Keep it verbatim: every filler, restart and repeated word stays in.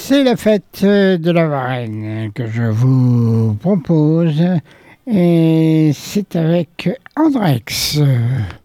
C'est la fête de la Varenne que je vous propose et c'est avec Andrex.